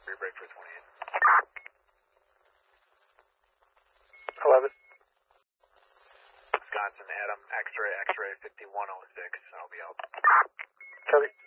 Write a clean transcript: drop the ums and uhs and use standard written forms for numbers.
Break for 28. 11. Wisconsin, Adam, X-ray 5106. I'll be out. Copy.